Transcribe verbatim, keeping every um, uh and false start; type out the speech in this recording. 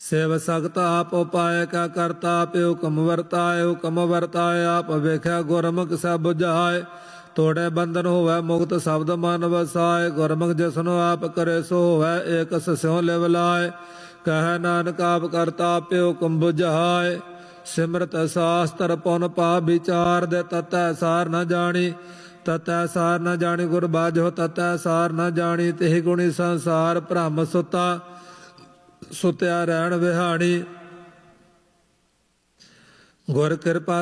save Sagat आप उपाय का करता पे हुकम वरताए हुकम वरताए आप वेख्या गुरमुख सब बुझाए तोड़े बंधन होवै मुक्त शब्द मन वसाए गुरमुख जिसनो आप करे सो होवै एक स्यों लिव लाए कह नानक आप करता पे हुकम बुझाए सिमरत शास्त्र पुन पा विचार दे ततै सार न जानी ततै सार न जानी गुर बाझो ततै सार न जानी तेहि गुणी संसार भ्रम सुता सुत्या रहन विहाणी गुर कृपा